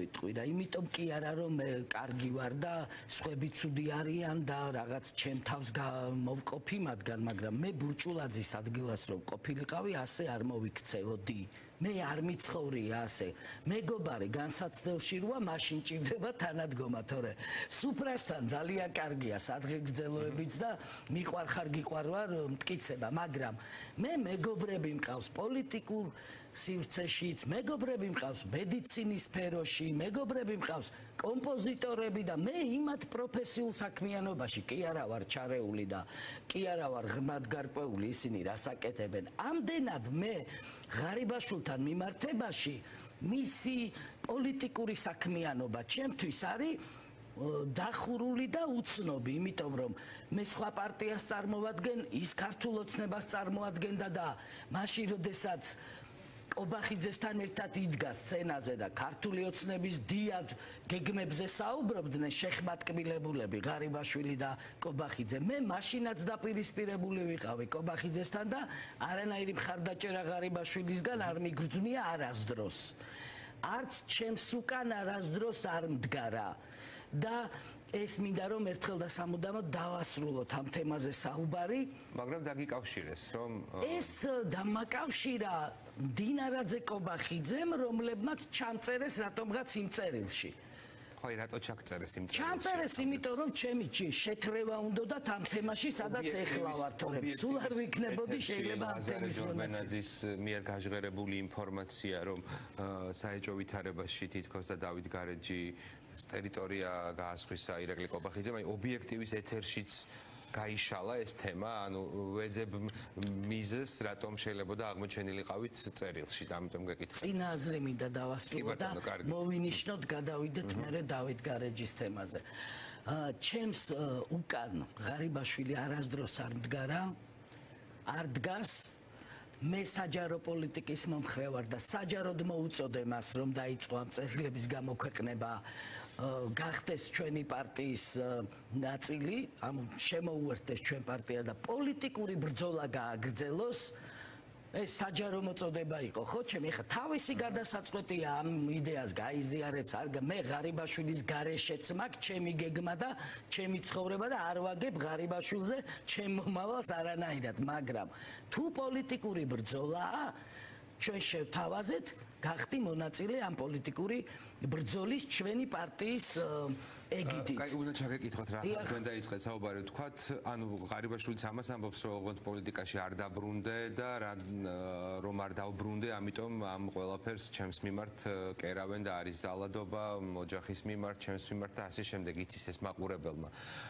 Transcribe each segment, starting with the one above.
ვიტყვი რა, იმიტომ კი არა რომ მე კარგი ვარ და სხვები ცუდი არიან და რაღაც ჩემ თავს მოვყოფი მათგან, მაგრამ მე ბურჭულაძის ადგილას რომ ყოფილიყავი, ასე არ მოვიქცეოდი. მე არ მიცხოვრია ასე. მეგობარი განსაცდელში როა, მაშინ ჭირდება თანადგომა, თორე სუფრასთან ძალიან კარგია სადღეგრძელოებიც და მიყვარხარ გიყვარვარ მტკიცება, მაგრამ მე მეგობრები მყავს პოლიტიკურ სივრცეშიც, მეგობრები მყავს მედიცინის სფეროში, მეგობრები მყავს კომპოზიტორები და მე იმათ პროფესიულ საქმიანობაში კი არა ვარ ჩარეული და კი არა ვარ ღრმად გარკვეული ისინი რას აკეთებენ. ამდენად მე ღარიბაშვილთან მიმართებაში მისი პოლიტიკური საქმიანობა ჩემთვის არის დახურული და უცნობი, იმიტომ რომ მე სხვა პარტიას წარმოვადგენ, ის ქართულ ოცნებას წარმოადგენდა და მაშინ როდესაც კობახიძესთან ერთად იდგა სცენაზე და ქართული ოცნების დიად გეგმებზე საუბრობდნენ შეხმატკბილებულები ღარიბაშვილი და კობახიძე. მე მაშინაც დაპირისპირებული ვიყავი კობახიძესთან და არანაირი მხარდაჭერა ღარიბაშვილისგან არ მიგრძნია არასდროს. არც ჩემს უკან არასდროს არ მდგარა და ეს მინდა რომ ერთხელ და სამუდამოდ დავასრულოთ ამ თემაზე საუბარი, მაგრამ დაგიკავშირეს რომ ეს დამაკავშირა დინარაძე კობახიძემ, რომლებმაც ჩამწერეს რატომღაც იმ წერილში. ხოი რატო ჩაგწერეს იმ წერილში? ჩამწერეს იმიტომ რომ ჩემი შეთრევა უნდათ ამ თემაში, სადაც ეხლა ვარ, თორემ სულ არ ვიქნებოდი შეიძლება ამ თემის მონაწილე. მიერ გაჟღერებული ინფორმაცია რომ საეჭვო ვითარებაში თითქოს და დავით გარეჯი ტერიტორია გაასხვისა ირაკლი კობახიძემ, აი ობიექტივის ეთერშიც გაიშალა ეს თემა, ანუ ვეძებ მიზეს რატომ შეიძლება და აღმოჩენილიყავით წერილში და ამიტომ გეკითხა. წინა აზრი მინდა დავასრულო და მოვინიშნოთ გადავიდეთ მერე დავით გარეჯის თემაზე. ჩემს უკან ღარიბაშვილი არასდროს არ მდგარა, არ დგას. მე საჯარო პოლიტიკის მომხრე ვარ და საჯაროდ მოუწოდე მას რომ დაიწყო ამ წერილების გამოქვეყნება, გახდეს ჩვენი პარტიის ნაწილი, ამ შემოუერთდეს ჩვენ პარტიას და პოლიტიკური ბრძოლა გააგრძელოს. ეს საჯარო მოწოდება იყო, ხო, ჩემი ხა თავისი გადასაწყვეტია ამ იდეას გაიზიარებს, მე ღარიბაშვილის გარეშეც მაქვს ჩემი გეგმა და ჩემი ცხოვრება და არ ვაგებ ღარიბაშვილზე ჩემ მომავალს არანაირად, მაგრამ თუ პოლიტიკური ბრძოლაა, ჩვენ შევთავაზეთ, გახდი მონაწილე ამ პოლიტიკური ბრძოლის ჩვენი პარტიის ეგიდით. კაი, უნდა ჩაგეკითხოთ რა თქვენ დაიწყეთ საუბარი, თქვათ, ანუ ღარიბაშვილიც ამას ამბობს, რომ ოღონდ პოლიტიკაში არ დაბრუნდე და რომ არ დავბრუნდე, ამიტომ ამ ყველაფერს ჩემს მიმართ კერავენ და არის ზალადობა ოჯახის მიმართ, ჩემს მიმართ და ასე შემდეგ, იცის ეს მაყურებელმა.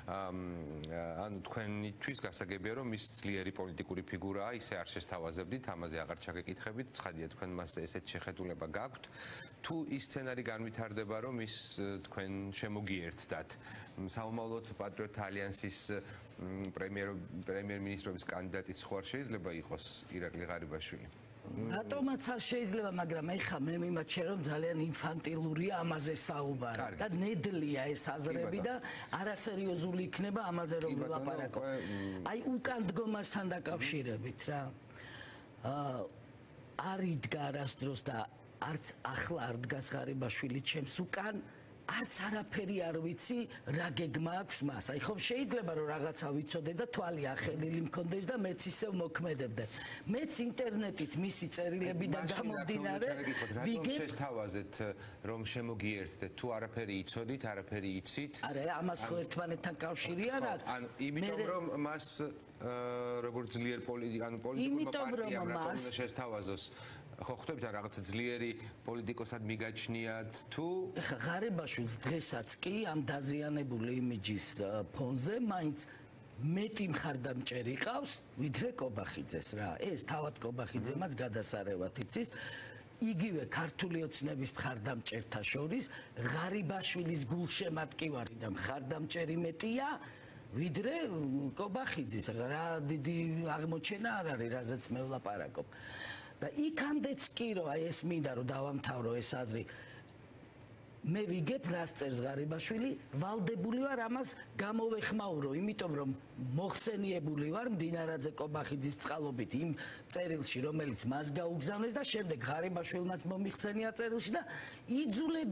ანუ თქვენთვის გასაგებია, რომ ის ძლიერი პოლიტიკური ფიგურაა, ისე არ შესთავაზებდით, ამაზე აღარ ჩაგეკითხებით, ცხადია თქვენ მასზე ესეთ შეხედულება გაქვთ. თუ ის სცენარი განვითარდება, რომ ის თქვენ შემოგიერთდათ საომავლოდ პატრიოტთა ალიანსის პრემიერ-მინისტრობის კანდიდატიც ხო არ შეიძლება იყოს ირაკლი ღარიბაშვილი? რატომაც არ შეიძლება, მაგრამ ეხა მე მიმაჩნია რომ ძალიან ინფანტილურია ამაზე საუბარი და ნედლია ეს აზრები და არასერიოზული იქნება ამაზე რომ ვილაპარაკო. აი უკან დგომასთან დაკავშირებით რა. არ იდგა არასდროს და არც ახლა არ დგას ღარიბაშვილი ჩემს უკან, არც არაფერი არ ვიცი რა გეგმა აქვს მას. აი ხომ შეიძლება რომ რაღაცა ვიცოდე და თვალი ახელილი მქონდეს და მეც ისევ მოქმედებდე. მეც ინტერნეტით მისი წერილებიდან გამომდინარე ვიგებ შეთავაზეთ რომ შემოგიერთდეთ, თუ არაფერი იცოდით, არაფერი იცით. არა, ამას ხო ერთმანეთთან კავშირი არ აქვს. ანუ იმიტომ რომ მას როგორც ძლიერ ანუ პოლიტიკურმა პარტიამ რატომ უნდა შესთავაზოს? ხო ხვდებით რა რაღაცა ძლიერი პოლიტიკოსად მიგაჩნიათ თუ ეხა ღარიბაშვილს დღესაც კი ამ დაზიანებული იმიჯის ფონზე მაინც მეტი მხარდამჭერი ყავს ვიდრე კობახიძეს რა. ეს თავად კობახიძემაც გადასარევად იცის. იგივე ქართული ოცნების მხარდამჭერთა შორის ღარიბაშვილის გულშემატკივარი და მხარდამჭერი მეტია ვიდრე კობახიძის. რა დიდი აღმოჩენა არ არის, რაზეც მე ვლაპარაკობ. და იქამდეც კი რომ აი ეს მინდა რომ დავამთავრო ეს აზრი, მე ვიგებ რას წერს ღარიბაშვილი, ვალდებული ვარ ამას გამოვეხმაურო, იმიტომ რომ მოხსენიებული ვარ მდინარაძე კობახიძის წყალობით იმ წერილში, რომელიც მას გაუგზავნეს და შემდეგ ღარიბაშვილმაც მომიხსენია წერილში და იძულებული